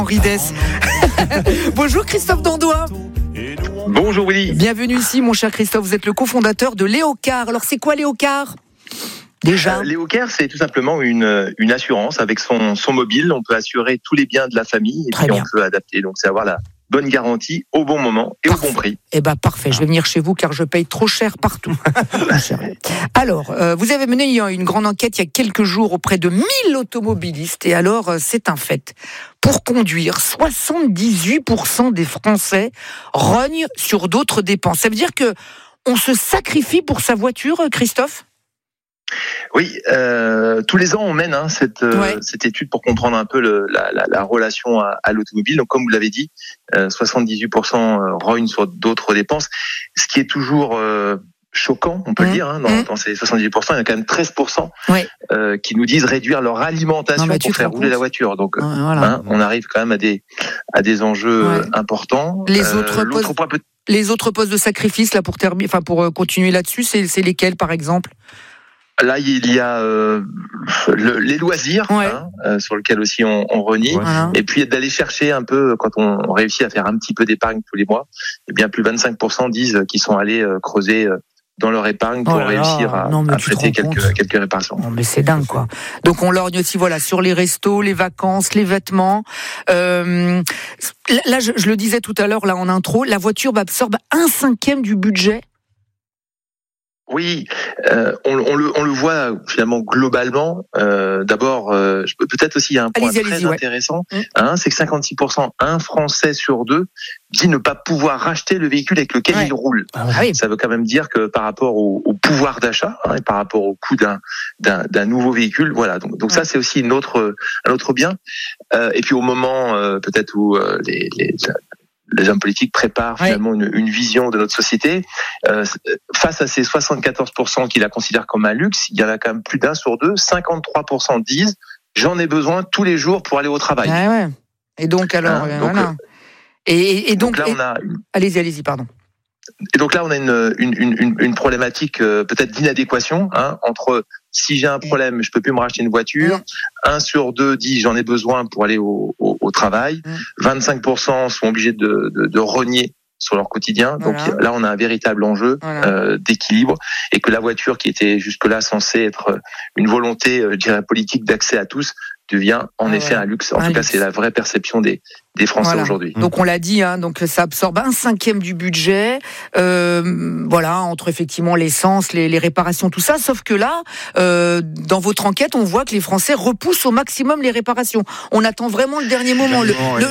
Henri Dess. Bonjour Christophe Dandois. Bonjour Willy. Bienvenue ici mon cher Christophe, vous êtes le cofondateur de Léocard. Alors c'est quoi Léocard déjà? Léocard, c'est tout simplement une assurance avec son mobile. On peut assurer tous les biens de la famille et Très puis bien. on peut adapter. Donc c'est avoir la bonne garantie au bon moment et Parfait. au bon prix. Eh ben parfait, je vais venir chez vous car je paye trop cher partout. Alors, vous avez mené une grande enquête il y a quelques jours auprès de 1000 automobilistes et alors c'est un fait. Pour conduire, 78% des Français rognent sur d'autres dépenses. Ça veut dire que on se sacrifie pour sa voiture, Christophe ? Oui, tous les ans on mène cette étude pour comprendre un peu la relation à l'automobile. Donc comme vous l'avez dit, 78% rognent sur d'autres dépenses. Ce qui est toujours choquant, on peut le dire, dans ces 78%, il y a quand même 13% qui nous disent réduire leur alimentation pour faire rouler la voiture. Donc voilà. on arrive quand même à des enjeux importants. Les autres postes de sacrifice là pour continuer là-dessus, c'est lesquels par exemple ? Là, il y a les loisirs, sur lesquels aussi on renie. Voilà. Et puis d'aller chercher un peu, quand on réussit à faire un petit peu d'épargne tous les mois, eh bien plus de 25% disent qu'ils sont allés creuser dans leur épargne pour réussir à prêter quelques réparations. Non, mais c'est dingue, quoi. Donc on lorgne aussi, sur les restos, les vacances, les vêtements. Là, je le disais tout à l'heure, là en intro, la voiture absorbe 1/5 du budget. Oui, on le voit finalement globalement. D'abord, peut-être aussi il y a un point très intéressant, c'est que 56%, un Français sur deux, dit ne pas pouvoir racheter le véhicule avec lequel il roule. Ça veut quand même dire que par rapport au pouvoir d'achat et par rapport au coût d'un nouveau véhicule, voilà. Donc ça c'est aussi un autre bien. Et puis au moment peut-être où les hommes politiques préparent finalement une vision de notre société. Face à ces 74% qui la considèrent comme un luxe, il y en a quand même plus d'un sur deux, 53% disent « j'en ai besoin tous les jours pour aller au travail ». Et donc alors, voilà. Et donc là, on a... Allez-y, pardon. Et donc là, on a une problématique peut-être d'inadéquation entre si j'ai un problème, je peux plus me racheter une voiture. 1 sur 2 dit j'en ai besoin pour aller au travail. 25% sont obligés de rogner sur leur quotidien. Donc là, on a un véritable enjeu d'équilibre et que la voiture qui était jusque-là censée être une volonté, je dirais, politique d'accès à tous, devient en effet un luxe. En tout cas, c'est la vraie perception des Français aujourd'hui. Donc on l'a dit, donc ça absorbe 1/5 du budget, entre effectivement l'essence, les réparations, tout ça. Sauf que là, dans votre enquête, on voit que les Français repoussent au maximum les réparations. On attend vraiment le dernier moment.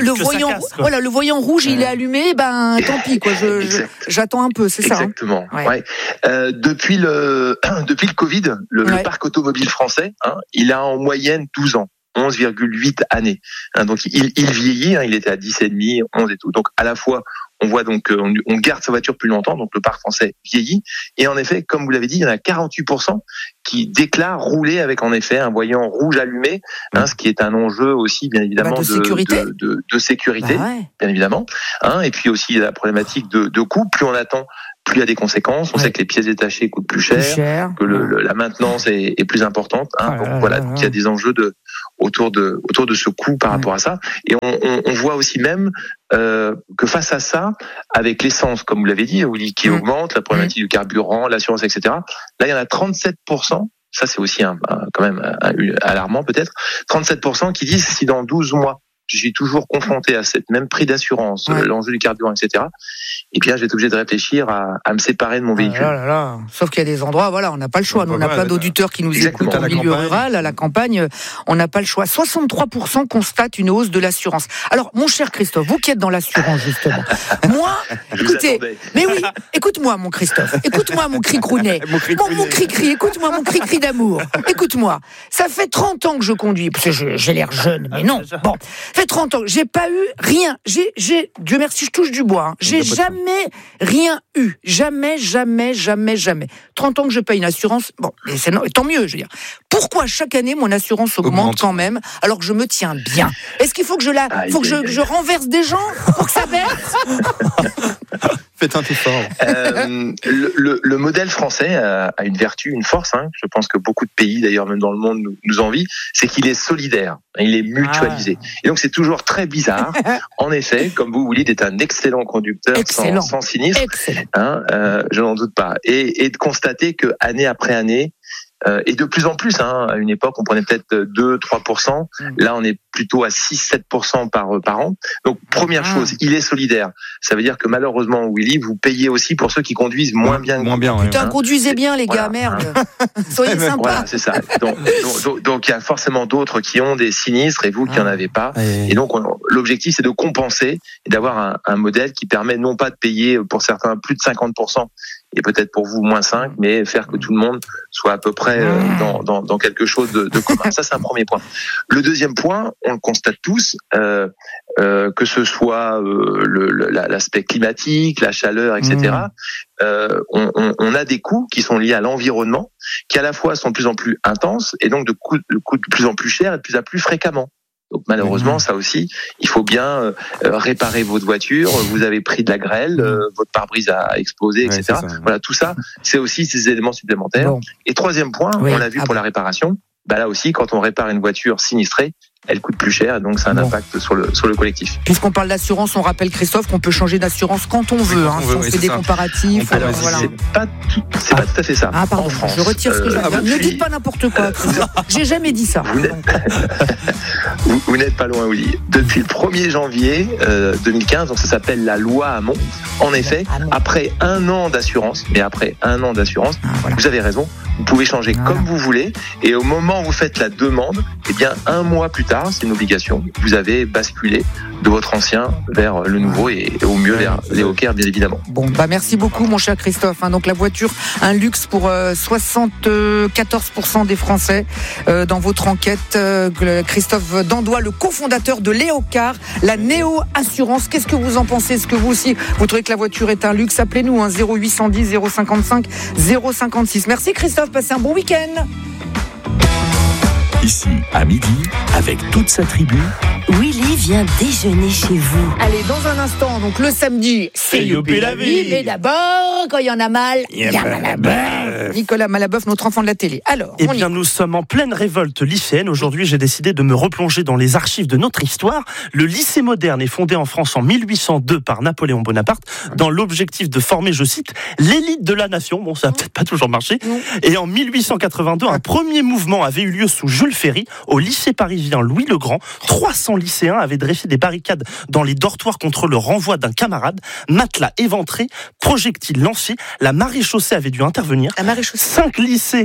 Le voyant rouge, il est allumé, tant pis quoi. J'attends un peu, c'est ça. Exactement. Depuis le Covid, le parc automobile français, il a en moyenne 12 ans. 11,8 années. Donc il vieillit, il était à 10,5, 11 et tout. Donc à la fois on voit on garde sa voiture plus longtemps, donc le parc français vieillit. Et en effet, comme vous l'avez dit, il y en a 48% qui déclarent rouler avec en effet un voyant rouge allumé, ce qui est un enjeu aussi bien évidemment de sécurité, bien évidemment. Et puis aussi la problématique de coût. Plus on attend, plus il y a des conséquences. On sait que les pièces détachées coûtent plus cher, que la maintenance est plus importante. Donc il y a des enjeux autour de ce coût par rapport à ça. Et on voit aussi même que face à ça, avec l'essence, comme vous l'avez dit, qui augmente, la problématique du carburant, l'assurance, etc. Là, il y en a 37%. Ça, c'est aussi quand même alarmant peut-être. 37% qui disent si dans 12 mois, je suis toujours confronté à cette même prix d'assurance, l'enjeu du carburant, etc. Et bien, je vais être obligé de réfléchir à me séparer de mon véhicule. Sauf qu'il y a des endroits, on n'a pas le choix. Nous, on n'a pas d'auditeurs qui nous écoutent en milieu rural, à la campagne. On n'a pas le choix. 63% constatent une hausse de l'assurance. Alors, mon cher Christophe, vous qui êtes dans l'assurance, justement. Moi, écoutez, mais oui, écoute-moi, mon Christophe. Écoute-moi, mon cricrounet. Mon cri-cri, écoute-moi, mon cri-cri d'amour. Écoute-moi. Ça fait 30 ans que je conduis. Parce que j'ai l'air jeune, mais non. Bon. Ça fait 30 ans, j'ai pas eu rien. Dieu merci, je touche du bois. J'ai jamais rien eu. Jamais. 30 ans que je paye une assurance. Bon, mais tant mieux, je veux dire. Pourquoi chaque année mon assurance augmente quand même, alors que je me tiens bien? Est-ce qu'il faut que je renverse des gens pour que ça baisse? Faites un effort. Le modèle français a une vertu, une force. Je pense que beaucoup de pays, d'ailleurs même dans le monde, nous envient. C'est qu'il est solidaire, il est mutualisé. Et donc c'est toujours très bizarre. En effet, comme vous dites, est un excellent conducteur sans sinistre. Je n'en doute pas. Et de constater que année après année, et de plus en plus, à une époque, on prenait peut-être 2-3%. Là, on est plutôt à 6-7% par an. Donc, première chose, il est solidaire. Ça veut dire que malheureusement, Willy, vous payez aussi pour ceux qui conduisent moins bien. Putain, conduisez bien, les gars, merde. Soyez sympas. Voilà, c'est ça. Donc, il y a forcément d'autres qui ont des sinistres et vous qui en avez pas. Et donc, l'objectif, c'est de compenser et d'avoir un modèle qui permet non pas de payer pour certains plus de 50%. Et peut-être pour vous moins 5, mais faire que tout le monde soit à peu près dans quelque chose de commun. Ça, c'est un premier point. Le deuxième point, on le constate tous, que ce soit l'aspect climatique, la chaleur, etc. On a des coûts qui sont liés à l'environnement, qui à la fois sont de plus en plus intenses et donc de coûts de plus en plus chers et de plus en plus fréquemment. Donc malheureusement, ça aussi, il faut bien réparer votre voiture. Vous avez pris de la grêle, votre pare-brise a explosé, etc. Voilà, tout ça, c'est aussi ces éléments supplémentaires. Bon. Et troisième point, on l'a vu pour la réparation. Là aussi, quand on répare une voiture sinistrée, elle coûte plus cher, et donc ça a un impact sur le collectif. Puisqu'on parle d'assurance, on rappelle, Christophe, qu'on peut changer d'assurance quand on veut. Si on fait des comparatifs. Alors, c'est pas tout à fait ça. Pardon, en France, je retire ce que je viens de dire. Ne dites pas n'importe quoi, Christophe. J'ai jamais dit ça. Vous n'êtes pas loin, Willy. Depuis le 1er janvier 2015, donc ça s'appelle la loi Hamon. En effet, après un an d'assurance, vous avez raison, vous pouvez changer comme vous voulez, et au moment où vous faites la demande, un mois plus tard, c'est une obligation, vous avez basculé de votre ancien vers le nouveau et au mieux vers Léo Caire, bien évidemment. Bon, merci beaucoup, mon cher Christophe. Donc la voiture, un luxe pour 74% des Français. Dans votre enquête, Christophe Dandois, le cofondateur de Léo Caire, la Néo Assurance. Qu'est-ce que vous en pensez? Est-ce que vous aussi, vous trouvez que la voiture est un luxe? Appelez-nous 0810 055 056. Merci Christophe, passez un bon week-end. Ici, à midi, avec toute sa tribu, Willy vient déjeuner chez vous. Allez, dans un instant, donc le samedi, c'est Youpi la vie. Mais d'abord, quand il y en a mal, il y a Malaboeuf. Nicolas Malaboeuf, notre enfant de la télé. Alors, nous sommes en pleine révolte lycéenne. Aujourd'hui, j'ai décidé de me replonger dans les archives de notre histoire. Le lycée moderne est fondé en France en 1802 par Napoléon Bonaparte, dans l'objectif de former, je cite, l'élite de la nation. Bon, ça n'a peut-être pas toujours marché. Et en 1882, un premier mouvement avait eu lieu sous Jules Ferry, au lycée parisien Louis le Grand. 300 lycéens avaient dressé des barricades dans les dortoirs contre le renvoi d'un camarade. Matelas éventrés, projectiles lancés, la maréchaussée avait dû intervenir. 5 lycéens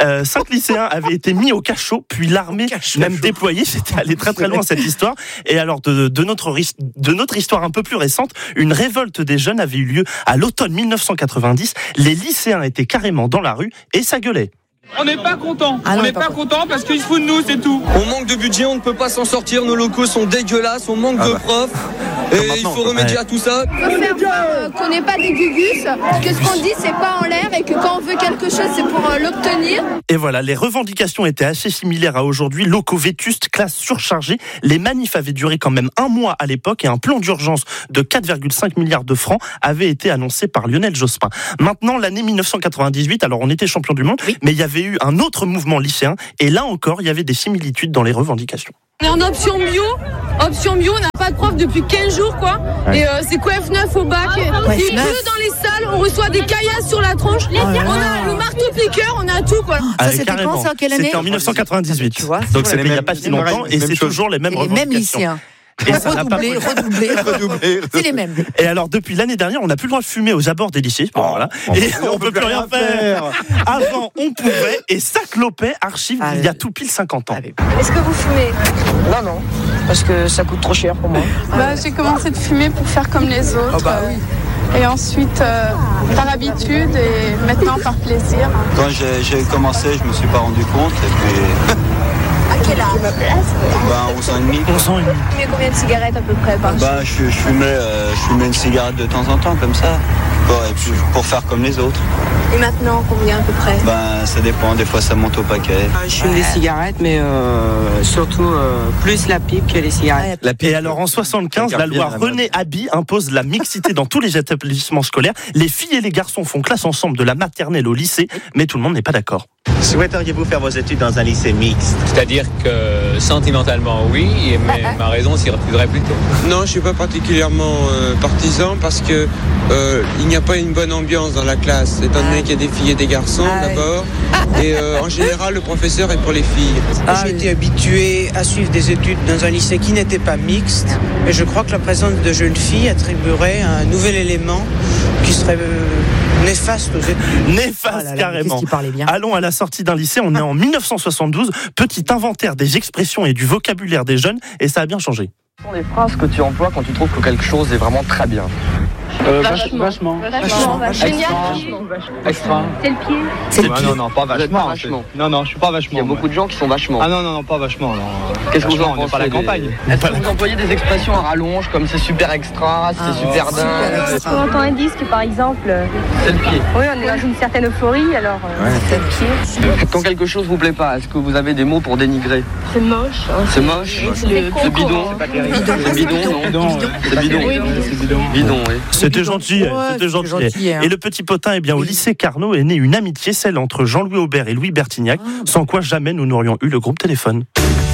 avaient été mis au cachot, puis l'armée même déployée. C'était allé très très loin cette histoire. Et alors de notre histoire un peu plus récente, une révolte des jeunes avait eu lieu à l'automne 1990. Les lycéens étaient carrément dans la rue et ça gueulait. On n'est pas content. On n'est pas content parce qu'ils se foutent de nous, c'est tout. On manque de budget, on ne peut pas s'en sortir. Nos locaux sont dégueulasses, on manque de profs. Et il faut remédier à tout ça. Il faut faire voir qu'on n'est pas des gugus, que ce qu'on dit c'est pas en l'air et que quand on veut quelque chose c'est pour l'obtenir. Et voilà, les revendications étaient assez similaires à aujourd'hui. Locaux vétustes, classes surchargées. Les manifs avaient duré quand même un mois à l'époque et un plan d'urgence de 4,5 milliards de francs avait été annoncé par Lionel Jospin. Maintenant, l'année 1998, alors on était champion du monde, mais il y avait eu un autre mouvement lycéen et là encore, il y avait des similitudes dans les revendications. On est en option bio, on n'a pas de prof depuis 15 jours quoi. Et c'est quoi F9 au bac. Il pleut dans les salles, on reçoit des caillasses sur la tronche, on a le marteau-piqueur, on a tout quoi. Ça c'était quand ça, quelle année? C'était en 1998, tu vois, donc c'était il n'y a pas si longtemps et c'est toujours les mêmes revendications. Lycéens. Et ça redoublé. C'est les mêmes. Et alors, depuis l'année dernière, on n'a plus le droit de fumer aux abords des lycées. Voilà. Et on peut plus rien faire. Avant, on pouvait, et ça clopait, archive, il y a tout pile 50 ans. Est-ce que vous fumez? Non, parce que ça coûte trop cher pour moi. J'ai commencé de fumer pour faire comme les autres. Et ensuite, par habitude, et maintenant par plaisir. Quand j'ai commencé, je me suis pas rendu compte. Et puis... À quel âge? 11 ans et demi. 11 ans et demi. Tu fumais combien de cigarettes à peu près par jour? Je fumais une cigarette de temps en temps, comme ça. Pour faire comme les autres. Et maintenant, combien à peu près? Ça dépend, des fois ça monte au paquet. Je fume des cigarettes, mais surtout plus la pipe que les cigarettes. Et alors en 75, la loi René Haby impose la mixité dans tous les établissements scolaires. Les filles et les garçons font classe ensemble de la maternelle au lycée, mais tout le monde n'est pas d'accord. Souhaiteriez-vous faire vos études dans un lycée mixte? C'est-à-dire que sentimentalement oui, mais ma raison s'y refuserait plutôt. Non, je ne suis pas particulièrement partisan parce que il n'y a pas une bonne ambiance dans la classe, étant donné qu'il y a des filles et des garçons d'abord, et en général le professeur est pour les filles. J'ai été habitué à suivre des études dans un lycée qui n'était pas mixte, mais je crois que la présence de jeunes filles attribuerait un nouvel élément qui serait néfaste aux études. Néfaste carrément. Allons à la sortie d'un lycée, on est en 1972, petit inventaire des expressions et du vocabulaire des jeunes, et ça a bien changé. Ce sont les phrases que tu emploies quand tu trouves que quelque chose est vraiment très bien. Vachement. Génial. Extra. C'est le pied. C'est le pied. Non, pas vachement. Non, je suis pas vachement. Il y a beaucoup de gens qui sont vachement. Ah non, pas vachement. Non. Qu'est-ce que vous en pensez? On n'est pas à la campagne. Est-ce que vous employez des expressions à rallonge comme c'est super extra, c'est super dingue? Quand on entend un disque, par exemple. C'est le pied. Oui, on est dans une certaine euphorie, alors c'est le pied. Quand quelque chose vous plaît pas, est-ce que vous avez des mots pour dénigrer? C'est moche. C'est moche. C'est bidon. C'est bidon, non? C'est bidon. Bidon, oui. C'était gentil, c'était gentil. Et le petit potin, au lycée Carnot est née une amitié, celle entre Jean-Louis Aubert et Louis Bertignac, sans quoi jamais nous n'aurions eu le groupe Téléphone.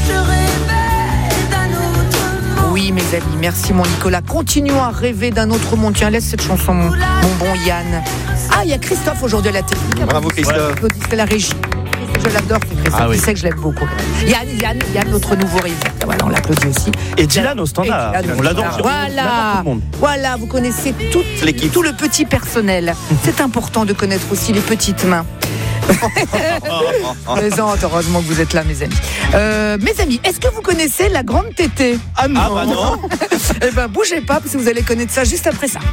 Oui, mes amis, merci mon Nicolas. Continuons à rêver d'un autre monde. Tiens, laisse cette chanson, mon bon Yann. Ah, il y a Christophe aujourd'hui à la télé. Bravo Christophe. C'est la régie. Je l'adore, c'est Christophe. Tu sais que je l'aime beaucoup. Yann, notre nouveau réalisateur. Voilà, on l'applaudit aussi. Et Dylan au standard. On l'adore. Voilà, vous connaissez tout le petit personnel. C'est important de connaître aussi les petites mains. Plaisante, heureusement que vous êtes là, mes amis. Mes amis, est-ce que vous connaissez la grande tétée? Ah non. Eh ben, bougez pas, parce que vous allez connaître ça juste après ça.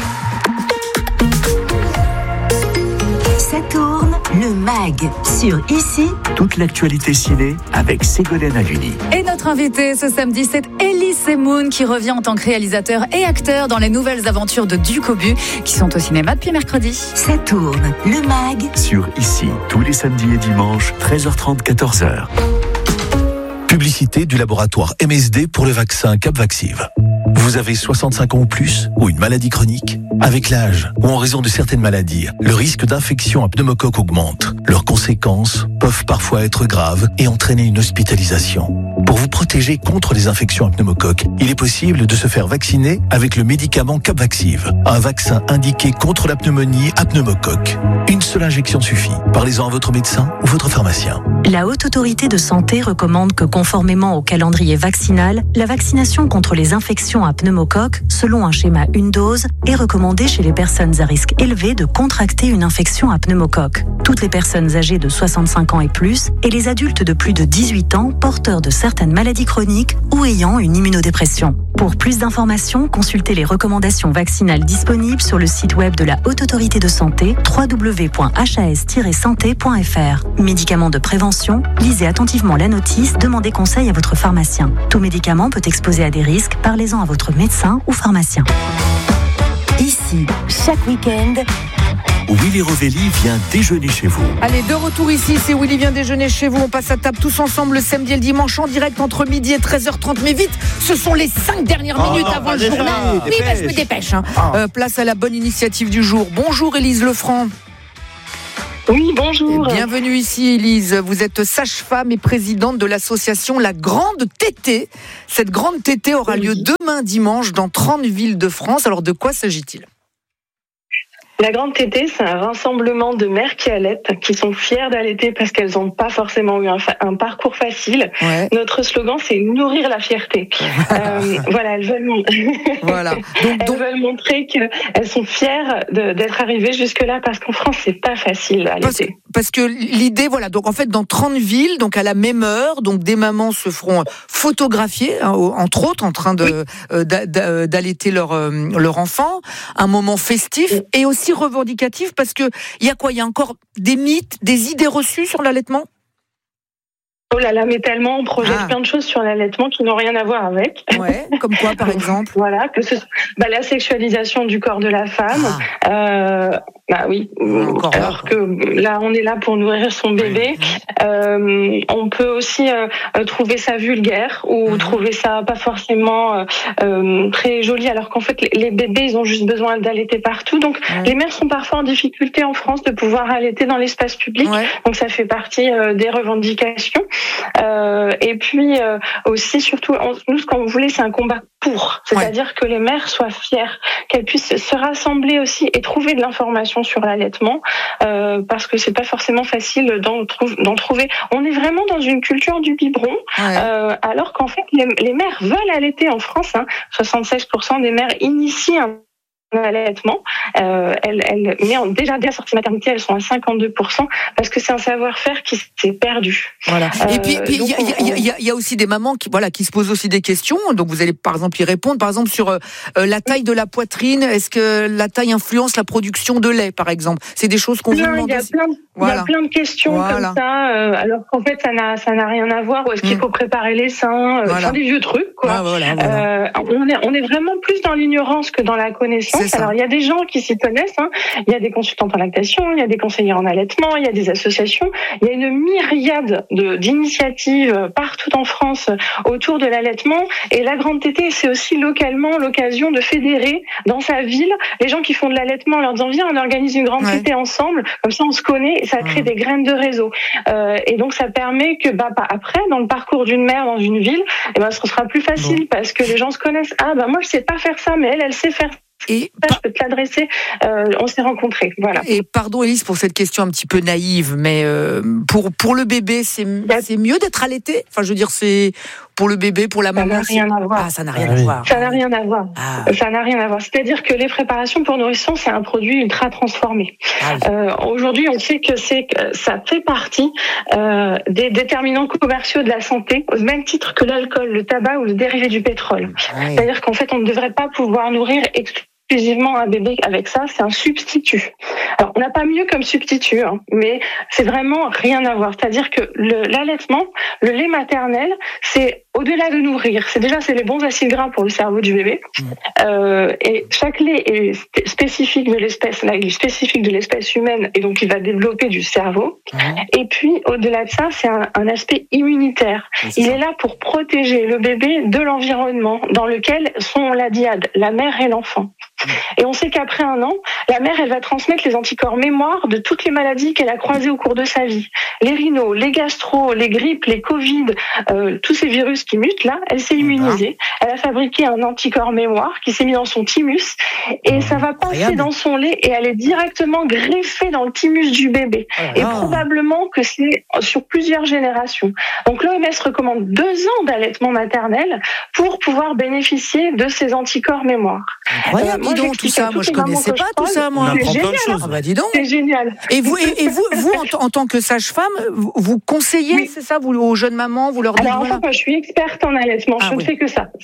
Ça tourne, le MAG, sur Ici. Toute l'actualité ciné avec Ségolène Haluni. Et notre invité ce samedi, c'est Elie Semoun qui revient en tant que réalisateur et acteur dans les nouvelles aventures de Duc Aubu qui sont au cinéma depuis mercredi. Ça tourne, le MAG. Sur Ici, tous les samedis et dimanches, 13h30, 14h. Publicité du laboratoire MSD pour le vaccin Capvaxive. Vous avez 65 ans ou plus ou une maladie chronique? Avec l'âge ou en raison de certaines maladies, le risque d'infection à pneumocoque augmente. Leurs conséquences peuvent parfois être graves et entraîner une hospitalisation. Pour vous protéger contre les infections à pneumocoque, il est possible de se faire vacciner avec le médicament Capvaxive, un vaccin indiqué contre la pneumonie à pneumocoque. Une seule injection suffit. Parlez-en à votre médecin ou votre pharmacien. La Haute Autorité de Santé recommande que, conformément au calendrier vaccinal, la vaccination contre les infections à pneumocoque, selon un schéma une dose, est recommandée chez les personnes à risque élevé de contracter une infection à pneumocoque. Toutes les personnes âgées de 65 ans et plus, et les adultes de plus de 18 ans porteurs de certaines maladies chroniques ou ayant une immunodépression. Pour plus d'informations, consultez les recommandations vaccinales disponibles sur le site web de la Haute Autorité de Santé, www.has-santé.fr. Médicaments de prévention, lisez attentivement la notice, demandez conseil à votre pharmacien. Tout médicament peut exposer à des risques, parlez-en à votre médecin ou pharmacien. Ici, chaque week-end, Willy Rovelli vient déjeuner chez vous. Allez, de retour ici, c'est Willy vient déjeuner chez vous. On passe à table tous ensemble le samedi et le dimanche en direct entre midi et 13h30. Mais vite, ce sont les 5 dernières minutes avant le journal. Oui, je me dépêche. Place à la bonne initiative du jour. Bonjour Élise Lefranc. Oui, bonjour. Bienvenue ici, Élise. Vous êtes sage-femme et présidente de l'association La Grande Tétée. Cette Grande Tétée aura lieu demain dimanche dans 30 villes de France. Alors, de quoi s'agit-il ? La Grande Tétée, c'est un rassemblement de mères qui allaitent, qui sont fières d'allaiter parce qu'elles n'ont pas forcément eu un parcours facile. Ouais. Notre slogan, c'est nourrir la fierté. Voilà, elles veulent, veulent montrer qu'elles sont fières d'être arrivées jusque-là parce qu'en France, c'est pas facile d'allaiter. Parce que l'idée, voilà, donc en fait, dans 30 villes, donc à la même heure, donc des mamans se feront photographier, entre autres, en train d'allaiter leur enfant. Un moment festif et aussi revendicatif parce que il y a quoi ? Il y a encore des mythes, des idées reçues sur l'allaitement ? Oh là là, mais tellement, on projette plein de choses sur l'allaitement qui n'ont rien à voir avec. Ouais, comme quoi, par exemple? Voilà, que la sexualisation du corps de la femme. Oui. Alors que là, on est là pour nourrir son bébé. On peut aussi trouver ça vulgaire ou trouver ça pas forcément très joli, alors qu'en fait, les bébés, ils ont juste besoin d'allaiter partout. Donc, les mères sont parfois en difficulté en France de pouvoir allaiter dans l'espace public. Donc, ça fait partie des revendications. Et puis aussi, surtout, nous, ce qu'on voulait, c'est un combat pour. C'est-à-dire que les mères soient fières, qu'elles puissent se rassembler aussi et trouver de l'information sur l'allaitement, parce que c'est pas forcément facile d'en trouver. On est vraiment dans une culture du biberon, alors qu'en fait, les mères veulent allaiter en France. 76% des mères initient un allaitement, mais déjà dès la sortie maternité, elles sont à 52%, parce que c'est un savoir-faire qui s'est perdu. Voilà. Et puis il y a aussi des mamans qui se posent aussi des questions. Donc vous allez par exemple y répondre. Par exemple sur la taille de la poitrine. Est-ce que la taille influence la production de lait, par exemple? C'est des choses qu'on vous demande. Il y a plein de questions comme ça. Alors qu'en fait ça n'a rien à voir. Ou est-ce qu'il faut préparer les seins? Des vieux trucs, quoi. On est vraiment plus dans l'ignorance que dans la connaissance. Alors, il y a des gens qui s'y connaissent. Il y a des consultantes en lactation, il y a des conseillères en allaitement, il y a des associations. Il y a une myriade d'initiatives partout en France autour de l'allaitement. Et la Grande Tétée, c'est aussi localement l'occasion de fédérer dans sa ville les gens qui font de l'allaitement en leur disant, viens, on organise une Grande Tétée ensemble. Comme ça, on se connaît et ça crée des graines de réseau. Et donc, ça permet que, après, dans le parcours d'une mère dans une ville, ce sera plus facile parce que les gens se connaissent. Moi, je sais pas faire ça, mais elle sait faire ça. Et je peux te l'adresser. On s'est rencontrés, voilà. Et pardon, Élise, pour cette question un petit peu naïve, mais pour le bébé, c'est mieux d'être allaité. Enfin, je veux dire, c'est pour le bébé, pour la maman. Ça n'a rien à voir. Ça n'a rien à voir. Ça n'a rien à voir. Ça n'a rien à voir. C'est-à-dire que les préparations pour nourrisson, c'est un produit ultra transformé. Aujourd'hui, on sait que ça fait partie des déterminants commerciaux de la santé, au même titre que l'alcool, le tabac ou le dérivé du pétrole. C'est-à-dire qu'en fait, on ne devrait pas pouvoir nourrir exclusivement un bébé avec ça, c'est un substitut. Alors, on n'a pas mieux comme substitut, mais c'est vraiment rien à voir. C'est-à-dire que l'allaitement, le lait maternel, c'est au-delà de nourrir. C'est les bons acides gras pour le cerveau du bébé. Et chaque lait est spécifique de l'espèce humaine, et donc il va développer du cerveau. Et puis, au-delà de ça, c'est un aspect immunitaire. Il est là pour protéger le bébé de l'environnement dans lequel sont la dyade, la mère et l'enfant. Et on sait qu'après 1 an, la mère, elle va transmettre les anticorps mémoire de toutes les maladies qu'elle a croisées au cours de sa vie. Les rhinos, les gastro, les grippes, les Covid, tous ces virus qui mutent là, elle s'est immunisée. Elle a fabriqué un anticorps mémoire qui s'est mis dans son thymus et ça va passer dans son lait et elle est directement greffée dans le thymus du bébé. Et probablement que c'est sur plusieurs générations. Donc l'OMS recommande 2 ans d'allaitement maternel pour pouvoir bénéficier de ces anticorps mémoire. Dis donc, tout ça, moi je connaissais pas tout ça, moi. C'est génial. Dis donc. C'est génial. Et vous en tant que sage-femme, vous conseillez, c'est ça, vous aux jeunes mamans, vous leur dites. Alors en fait, moi je suis experte en allaitement, je ne fais que ça.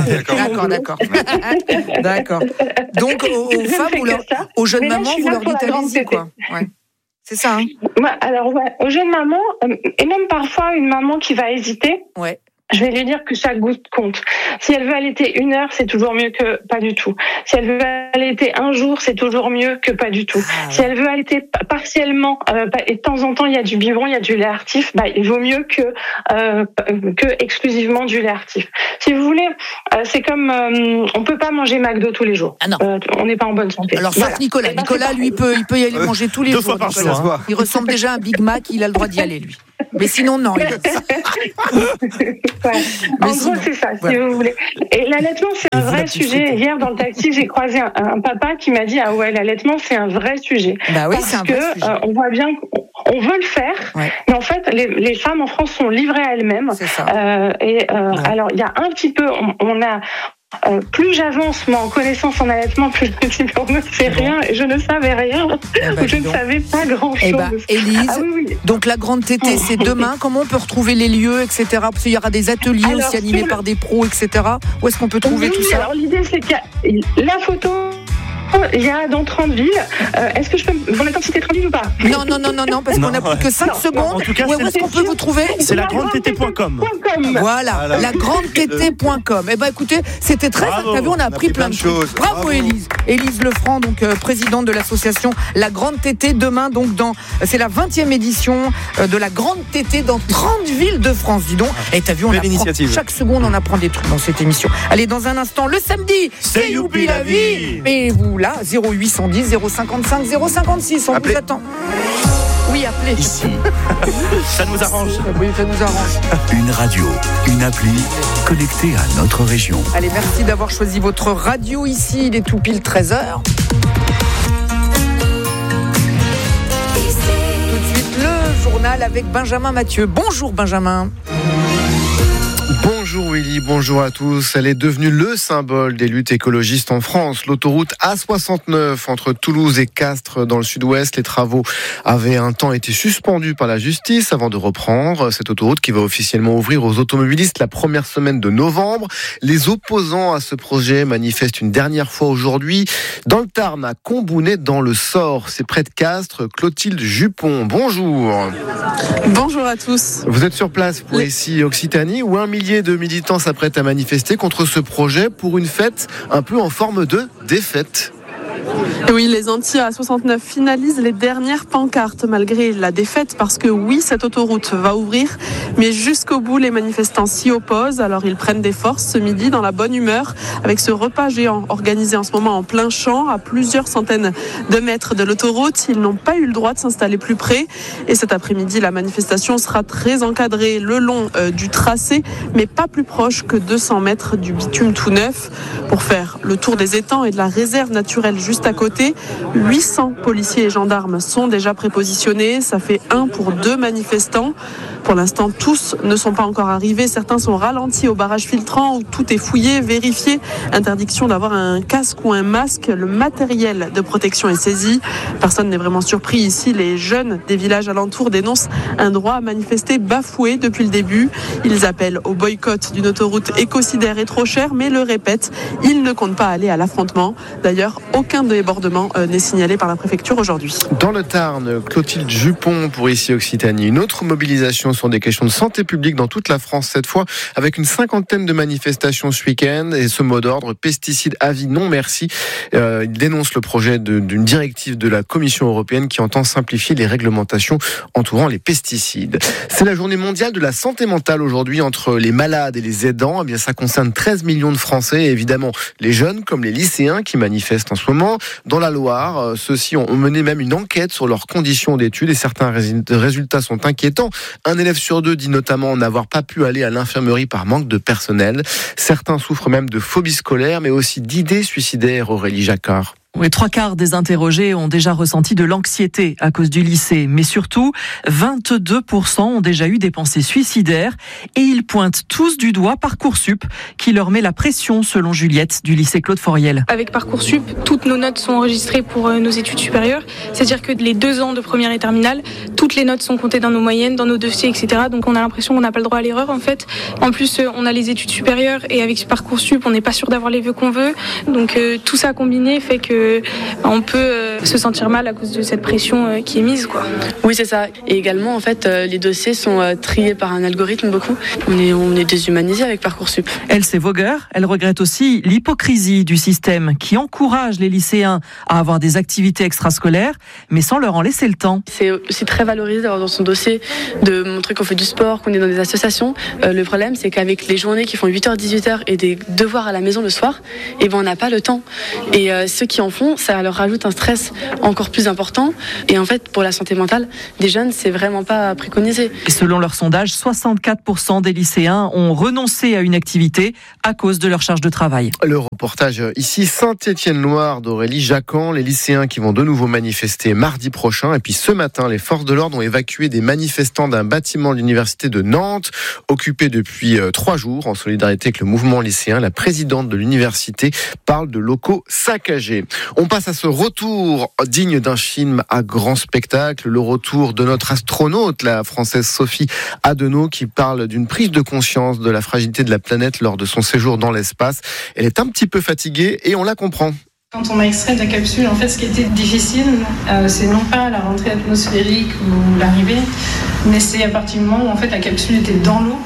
D'accord. Donc aux femmes, aux jeunes mamans, vous leur dites allez-y, quoi. C'est ça. Alors aux jeunes mamans, et même parfois une maman qui va hésiter. Je vais lui dire que chaque goutte compte. Si elle veut allaiter 1 heure, c'est toujours mieux que pas du tout. Si elle veut allaiter 1 jour, c'est toujours mieux que pas du tout. Si elle veut allaiter partiellement, et de temps en temps il y a du biberon, il y a du lait artif, il vaut mieux que exclusivement du lait artif. Si vous voulez, c'est comme on peut pas manger McDo tous les jours. On n'est pas en bonne santé. Alors sauf Nicolas. Nicolas, lui, il peut y aller manger tous les jours. 2 fois par jour. Il ressemble déjà à un Big Mac, il a le droit d'y aller, lui. Mais sinon, non. En gros, c'est ça, si vous voulez. Et l'allaitement, c'est un vrai sujet. Hier, dans le taxi, j'ai croisé un papa qui m'a dit l'allaitement, c'est un vrai sujet. Parce que on voit bien qu'on veut le faire, mais en fait, les femmes en France sont livrées à elles-mêmes. Alors, il y a un petit peu, on a plus j'avance moi en connaissance en allaitement, plus je me dis on ne sait rien et je ne savais rien. Je ne savais pas grand-chose. Élise, donc la Grande Tétée, c'est demain. Comment on peut retrouver les lieux, etc. Parce qu'il y aura des ateliers aussi animés par des pros, etc. Où est-ce qu'on peut trouver tout ça? Alors l'idée, c'est qu'il y a la photo il y a dans 30 villes. Est-ce que je peux vous mettre en citer 30 villes ou pas? Non, parce qu'on n'a plus que 5 secondes. En tout cas, où est-ce qu'on peut vous trouver? C'est lagrandett.com. Voilà, lagrandett.com. Eh ben écoutez, c'était très intéressant. T'as vu, on a appris plein de choses. Bravo Élise. Élise Lefranc, donc présidente de l'association La Grande Tétée. Demain, donc c'est la 20e édition de la Grande Tétée dans 30 villes de France. Dis donc. Et t'as vu, on apprend chaque seconde, on apprend des trucs dans cette émission. Allez, dans un instant, le samedi, c'est Youpi la vie. Et vous là, 0810 055 056, on vous attend. Oui, appelez. Ici. Ça nous arrange. Oui, ça nous arrange. Une radio, une appli connectée à notre région. Allez, merci d'avoir choisi votre radio ici. Il est tout pile 13h. Tout de suite, le journal avec Benjamin Mathieu. Bonjour Benjamin. Bonjour Willy, bonjour à tous. Elle est devenue le symbole des luttes écologistes en France. L'autoroute A69 entre Toulouse et Castres dans le sud-ouest. Les travaux avaient un temps été suspendus par la justice avant de reprendre. Cette autoroute qui va officiellement ouvrir aux automobilistes la première semaine de novembre. Les opposants à ce projet manifestent une dernière fois aujourd'hui dans le Tarn, à Combounet dans le Sort. C'est près de Castres. Clotilde Jupon, bonjour. Bonjour à tous. Vous êtes sur place pour ici Occitanie où un millier de militants s'apprêtent à manifester contre ce projet pour une fête un peu en forme de défaite. Oui, les anti-A69 finalisent les dernières pancartes malgré la défaite parce que oui, cette autoroute va ouvrir, mais jusqu'au bout, les manifestants s'y opposent. Alors ils prennent des forces ce midi dans la bonne humeur avec ce repas géant organisé en ce moment en plein champ à plusieurs centaines de mètres de l'autoroute. Ils n'ont pas eu le droit de s'installer plus près et cet après-midi, la manifestation sera très encadrée le long du tracé, mais pas plus proche que 200 mètres du bitume tout neuf pour faire le tour des étangs et de la réserve naturelle juste à côté. 800 policiers et gendarmes sont déjà prépositionnés. Ça fait 1 pour 2 manifestants. Pour l'instant, tous ne sont pas encore arrivés. Certains sont ralentis au barrage filtrant où tout est fouillé, vérifié. Interdiction d'avoir un casque ou un masque. Le matériel de protection est saisi. Personne n'est vraiment surpris ici. Les jeunes des villages alentours dénoncent un droit à manifester bafoué depuis le début. Ils appellent au boycott d'une autoroute écocidaire et trop chère, mais le répètent, ils ne comptent pas aller à l'affrontement. D'ailleurs, aucun débordement n'est signalé par la préfecture aujourd'hui. Dans le Tarn, Clotilde Jupon pour ici Occitanie. Une autre mobilisation sur des questions de santé publique dans toute la France cette fois, avec une 50aine de manifestations ce week-end et ce mot d'ordre, pesticides à vie non merci. Il dénonce le projet d'une directive de la Commission européenne qui entend simplifier les réglementations entourant les pesticides. C'est la journée mondiale de la santé mentale aujourd'hui entre les malades et les aidants. Eh bien, ça concerne 13 millions de Français et évidemment les jeunes comme les lycéens qui manifestent en ce moment. Dans la Loire, ceux-ci ont mené même une enquête sur leurs conditions d'études et certains résultats sont inquiétants. Un élève sur 2 dit notamment n'avoir pas pu aller à l'infirmerie par manque de personnel. Certains souffrent même de phobie scolaire, mais aussi d'idées suicidaires, Aurélie Jacquard. Oui, 3/4 des interrogés ont déjà ressenti de l'anxiété à cause du lycée, mais surtout 22% ont déjà eu des pensées suicidaires et ils pointent tous du doigt Parcoursup qui leur met la pression selon Juliette du lycée Claude Foriel. Avec Parcoursup, toutes nos notes sont enregistrées pour nos études supérieures, c'est-à-dire que les 2 ans de première et terminale, toutes les notes sont comptées dans nos moyennes, dans nos dossiers, etc. Donc on a l'impression qu'on n'a pas le droit à l'erreur en fait. En plus, on a les études supérieures et avec Parcoursup, on n'est pas sûr d'avoir les vœux qu'on veut. Donc tout ça combiné fait que on peut se sentir mal à cause de cette pression qui est mise, quoi. Oui, c'est ça. Et également, en fait, les dossiers sont triés par un algorithme beaucoup. On est déshumanisé avec Parcoursup. Elsie Vogger, elle regrette aussi l'hypocrisie du système qui encourage les lycéens à avoir des activités extrascolaires, mais sans leur en laisser le temps. C'est aussi très valorisé d'avoir dans son dossier de montrer qu'on fait du sport, qu'on est dans des associations. Le problème, c'est qu'avec les journées qui font 8h, 18h et des devoirs à la maison le soir, on n'a pas le temps. Et ceux qui en font, ça leur rajoute un stress encore plus important. Et en fait, pour la santé mentale des jeunes, c'est vraiment pas préconisé. Et selon leur sondage, 64% des lycéens ont renoncé à une activité à cause de leur charge de travail. Le reportage ici, Saint-Étienne-Loire d'Aurélie Jacquard. Les lycéens qui vont de nouveau manifester mardi prochain. Et puis ce matin, les forces de l'ordre ont évacué des manifestants d'un bâtiment de l'université de Nantes, occupé depuis 3 jours en solidarité avec le mouvement lycéen. La présidente de l'université parle de locaux saccagés. On passe à ce retour digne d'un film à grand spectacle, le retour de notre astronaute, la française Sophie Adenau, qui parle d'une prise de conscience de la fragilité de la planète lors de son séjour dans l'espace. Elle est un petit peu fatiguée et on la comprend. Quand on m'a extrait de la capsule, en fait, ce qui était difficile, c'est non pas la rentrée atmosphérique ou l'arrivée, mais c'est à partir du moment où en fait la capsule était dans l'eau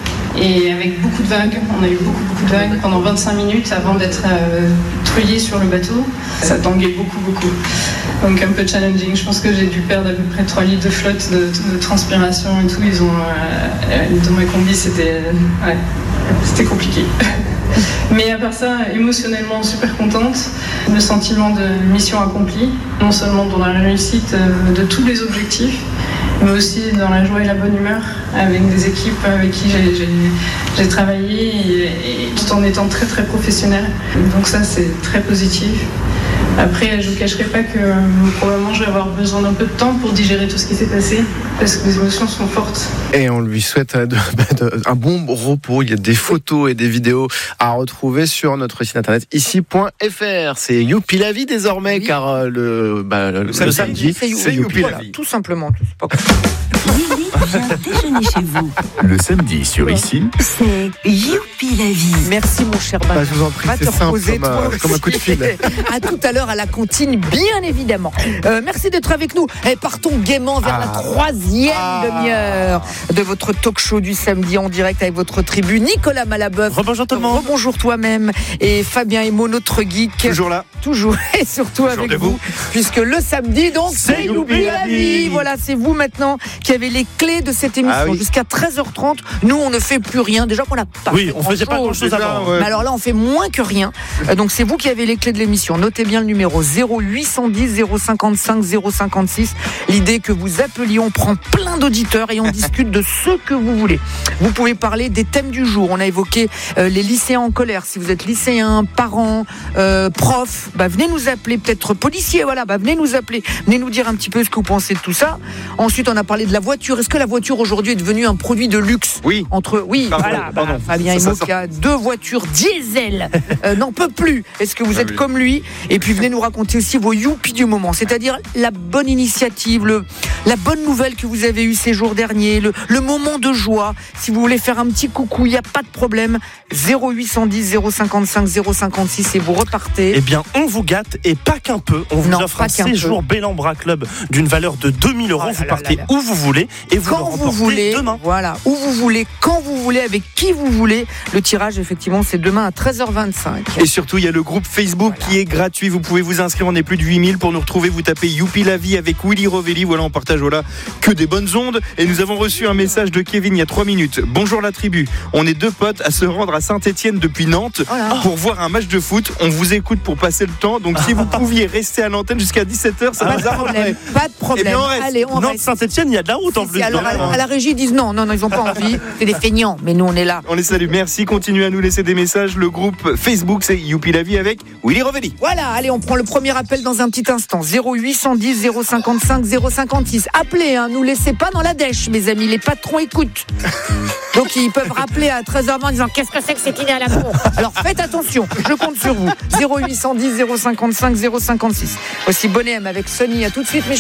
et avec beaucoup de vagues. On a eu beaucoup de vagues pendant 25 minutes avant d'être treuillé sur le bateau. Ça tanguait beaucoup. Donc un peu challenging. Je pense que j'ai dû perdre à peu près 3 litres de flotte, de transpiration et tout. Ils ont dans ma combi, c'était compliqué. Mais à part ça, émotionnellement super contente. Le sentiment de mission accomplie, non seulement dans la réussite de tous les objectifs, mais aussi dans la joie et la bonne humeur avec des équipes avec qui j'ai travaillé et tout en étant très très professionnel. Donc ça, c'est très positif. Après, je ne vous cacherai pas que probablement je vais avoir besoin d'un peu de temps pour digérer tout ce qui s'est passé, parce que les émotions sont fortes. Et on lui souhaite un bon repos. Il y a des photos et des vidéos à retrouver sur notre site internet ici.fr. C'est Youpi la vie désormais, oui. Car le samedi, c'est Youpi la vie. Tout simplement. Lily vient déjeuner chez vous. Le samedi sur Ici, c'est Youpi la vie. Merci mon cher Benjamin. Je vous en prie, c'est simple comme un coup de fil. À tout à l'heure à la cantine, bien évidemment. Merci d'être avec nous. Partons gaiement vers la troisième demi-heure de votre talk show du samedi en direct avec votre tribu. Nicolas Malabeuf. Rebonjour tout le monde. Rebonjour toi-même. Et Fabien Emo, notre geek. Toujours là. Toujours. Et surtout toujours avec vous. Puisque le samedi, donc, c'est Youpi la vie. Voilà, c'est vous maintenant qui avez les clés de cette émission. Jusqu'à 13h30. Nous, on ne fait plus rien. Déjà qu'on n'a pas. Oui, on faisait pas grand-chose avant. Mais alors là, on fait moins que rien. Donc, c'est vous qui avez les clés de l'émission. Notez bien le numéro 0810 055 056. L'idée que vous appeliez, on prend plein d'auditeurs et on discute de ce que vous voulez. Vous pouvez parler des thèmes du jour. On a évoqué les lycéens en colère. Si vous êtes lycéen, parent, prof, venez nous appeler, peut-être policier, venez nous appeler, venez nous dire un petit peu ce que vous pensez de tout ça. Ensuite, on a parlé de la voiture. Est-ce que la voiture aujourd'hui est devenue un produit de luxe? Oui. Pardon. Fabien Emo qui a 2 voitures diesel n'en peut plus. Est-ce que vous êtes comme lui? Et puis venez nous raconter aussi vos youpi du moment, c'est-à-dire la bonne initiative, la bonne nouvelle que vous avez eue ces jours derniers, le moment de joie. Si vous voulez faire un petit coucou, il n'y a pas de problème. 0810 055 056 et vous repartez. Eh bien, on vous gâte et pas qu'un peu. On vous offre un séjour Bellambra Club d'une valeur de 2000 €. Vous partez où vous voulez et vous quand vous voulez demain. Voilà, où vous voulez, quand vous voulez, avec qui vous voulez. Le tirage, effectivement, c'est demain à 13h25. Et surtout, il y a le groupe Facebook qui est gratuit. Vous pouvez vous inscrire. On est plus de 8000 pour nous retrouver. Vous tapez Youpi la vie avec Willy Rovelli. Voilà, on partage que des bonnes ondes. Et nous avons reçu un message de Kevin il y a 3 minutes. Bonjour la tribu. On est 2 potes à se rendre à Saint-Etienne depuis Nantes pour voir un match de foot. On vous écoute pour passer le temps. Donc si vous pouviez rester à l'antenne jusqu'à 17h, ça nous arrangerait. Pas de problème. Eh bien, on reste. Allez, on reste. Saint-Etienne, il y a de la route en plus. Alors, à la régie, ils disent non, ils n'ont pas envie. C'est des feignants. Mais nous, on est là. On les salue. Merci. Continuez à nous laisser des messages. Le groupe Facebook, c'est Youpi la vie avec Willy Rovelli. Voilà. Allez, on prend le premier appel dans un petit instant. 0810 055 056. Appelez, nous laissez pas dans la dèche, mes amis. Les patrons écoutent. Donc, ils peuvent rappeler à 13h20 en disant qu'est-ce que c'est que cette idée à la con. Alors, faites attention. Je compte sur vous. 0810 055 056. Voici Bonnet M avec Sony. À tout de suite, mes